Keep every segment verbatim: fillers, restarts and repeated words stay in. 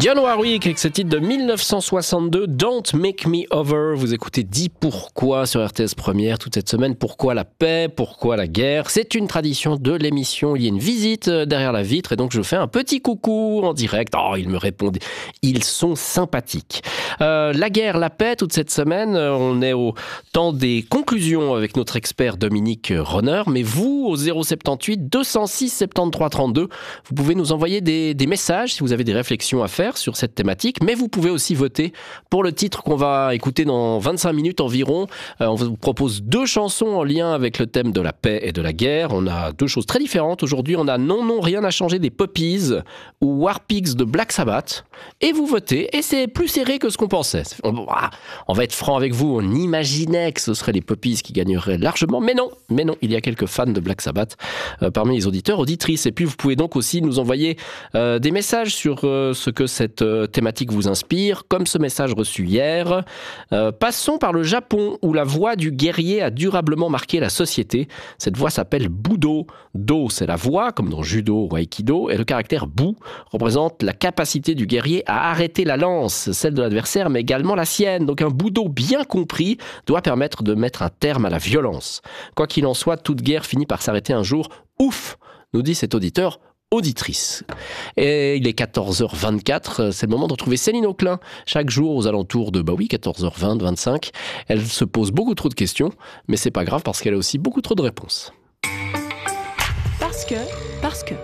Dionne Warwick avec ce titre de dix-neuf cent soixante-deux, Don't Make Me Over. Vous écoutez Dis Pourquoi sur R T S Première toute cette semaine. Pourquoi la paix? Pourquoi la guerre? C'est une tradition de l'émission. Il y a une visite derrière la vitre et donc je fais un petit coucou en direct. Oh, ils me répondent. Ils sont sympathiques. Euh, la guerre, la paix, toute cette semaine, on est au temps des conclusions avec notre expert Dominique Ronner. Mais vous, au zéro soixante-dix-huit deux cent six soixante-treize trente-deux, vous pouvez nous envoyer des, des messages si vous avez des réflexions à faire sur cette thématique, mais vous pouvez aussi voter pour le titre qu'on va écouter dans vingt-cinq minutes environ. Euh, on vous propose deux chansons en lien avec le thème de la paix et de la guerre. On a deux choses très différentes. Aujourd'hui, on a Non, non, rien n'a changé des Poppies ou War Pigs de Black Sabbath. Et vous votez, et c'est plus serré que ce qu'on pensait. On, on va être franc avec vous, on imaginait que ce seraient les Poppies qui gagneraient largement, mais non, mais non, il y a quelques fans de Black Sabbath euh, parmi les auditeurs, auditrices. Et puis vous pouvez donc aussi nous envoyer euh, des messages sur euh, ce que cette euh, thématique vous inspire, comme ce message reçu hier. Euh, passons par le Japon, où la voix du guerrier a durablement marqué la société. Cette voix s'appelle Budo. Do, c'est la voix, comme dans judo ou aikido, et le caractère bu représente la capacité du guerrier à arrêter la lance, celle de l'adversaire, mais également la sienne. Donc un Budo bien compris doit permettre de mettre un terme à la violence. Quoi qu'il en soit, toute guerre finit par s'arrêter un jour. Ouf, nous dit cet auditeur, auditrice. Et il est quatorze heures vingt-quatre, c'est le moment de retrouver Céline Auclin. Chaque jour aux alentours de, bah oui, quatorze heures vingt, vingt-cinq. Elle se pose beaucoup trop de questions, mais c'est pas grave parce qu'elle a aussi beaucoup trop de réponses. Parce que, parce que...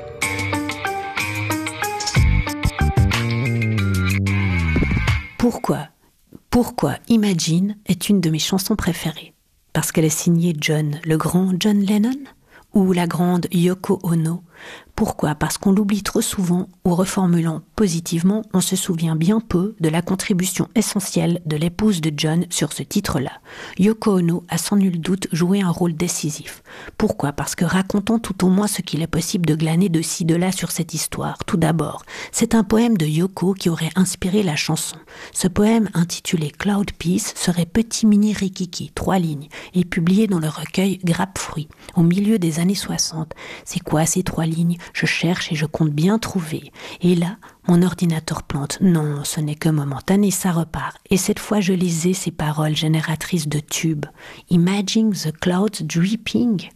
Pourquoi Pourquoi Imagine est une de mes chansons préférées? Parce qu'elle est signée John, le grand John Lennon? Ou la grande Yoko Ono? Pourquoi? Parce qu'on l'oublie trop souvent, ou reformulant positivement, on se souvient bien peu de la contribution essentielle de l'épouse de John sur ce titre-là. Yoko Ono a sans nul doute joué un rôle décisif. Pourquoi? Parce que racontons tout au moins ce qu'il est possible de glaner de ci de là sur cette histoire. Tout d'abord, c'est un poème de Yoko qui aurait inspiré la chanson. Ce poème, intitulé Cloud Peace, serait Petit Mini Rikiki, trois lignes, et publié dans le recueil Grappefruit, au milieu des années soixante. C'est quoi ces trois lignes? Je cherche et je compte bien trouver. Et là, mon ordinateur plante. Non, ce n'est que momentané, ça repart. Et cette fois, je lisais ces paroles génératrices de tubes. Imagine the clouds dripping.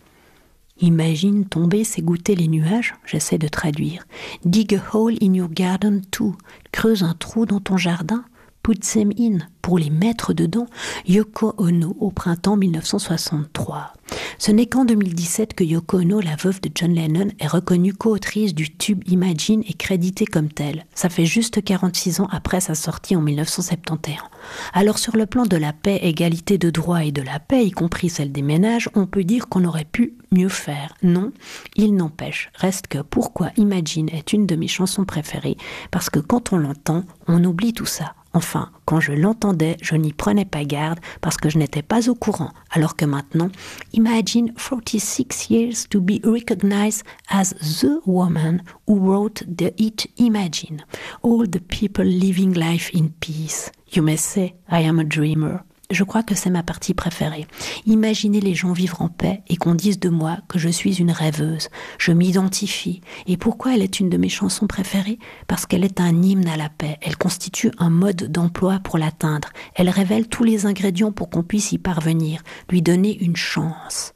Imagine tomber, s'égoutter les nuages. J'essaie de traduire. Dig a hole in your garden too. Creuse un trou dans ton jardin. Put them in, pour les mettre dedans. Yoko Ono au printemps dix-neuf cent soixante-trois. Ce n'est qu'en deux mille dix-sept que Yoko Ono, la veuve de John Lennon, est reconnue co-autrice du tube Imagine et créditée comme telle. Ça fait juste quarante-six ans après sa sortie en dix-neuf cent soixante et onze. Alors sur le plan de la paix, égalité de droits et de la paix, y compris celle des ménages, on peut dire qu'on aurait pu mieux faire. Non, il n'empêche. Reste que Pourquoi Imagine est une de mes chansons préférées, parce que quand on l'entend, on oublie tout ça. Enfin, quand je l'entendais, je n'y prenais pas garde parce que je n'étais pas au courant. Alors que maintenant, imagine forty-six years to be recognized as the woman who wrote the hit Imagine. All the people living life in peace. You may say, I am a dreamer. Je crois que c'est ma partie préférée. Imaginer les gens vivre en paix et qu'on dise de moi que je suis une rêveuse. Je m'identifie. Et pourquoi elle est une de mes chansons préférées? Parce qu'elle est un hymne à la paix. Elle constitue un mode d'emploi pour l'atteindre. Elle révèle tous les ingrédients pour qu'on puisse y parvenir, lui donner une chance.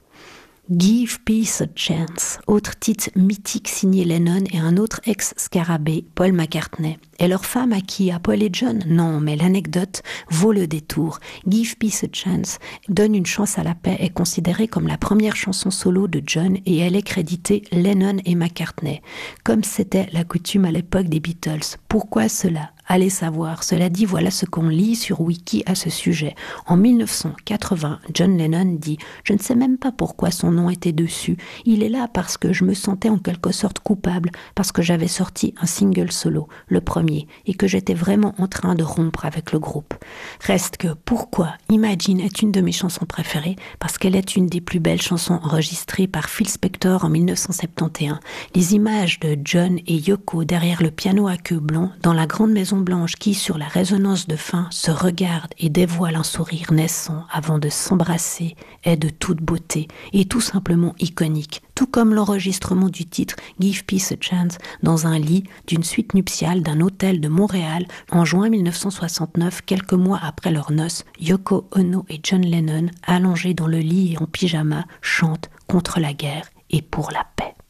Give Peace a Chance, autre titre mythique signé Lennon et un autre ex-scarabée, Paul McCartney. Et leur femme à qui? À Paul et John? Non, mais l'anecdote vaut le détour. Give Peace a Chance donne une chance à la paix, est considérée comme la première chanson solo de John et elle est créditée Lennon et McCartney, comme c'était la coutume à l'époque des Beatles. Pourquoi cela? Allez savoir. Cela dit, voilà ce qu'on lit sur Wiki à ce sujet. En dix-neuf cent quatre-vingts, John Lennon dit « Je ne sais même pas pourquoi son nom était dessus. Il est là parce que je me sentais en quelque sorte coupable, parce que j'avais sorti un single solo, le premier, et que j'étais vraiment en train de rompre avec le groupe. » Reste que pourquoi Imagine est une de mes chansons préférées, parce qu'elle est une des plus belles chansons enregistrées par Phil Spector en dix-neuf cent soixante et onze. Les images de John et Yoko derrière le piano à queue blanc dans la grande maison maison blanche qui, sur la résonance de fin, se regarde et dévoile un sourire naissant avant de s'embrasser, est de toute beauté et tout simplement iconique, tout comme l'enregistrement du titre « Give Peace a Chance » dans un lit d'une suite nuptiale d'un hôtel de Montréal en juin mille neuf cent soixante-neuf, quelques mois après leurs noces. Yoko Ono et John Lennon, allongés dans le lit et en pyjama, chantent contre la guerre et pour la paix.